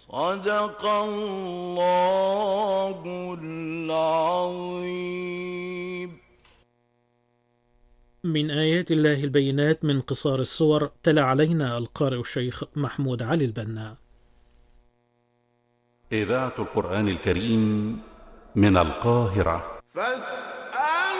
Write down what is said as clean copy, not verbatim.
صدق الله العظيم. من آيات الله البينات من قصار السور، تلا علينا القارئ الشيخ محمود علي البنا. إذاعة القرآن الكريم من القاهرة.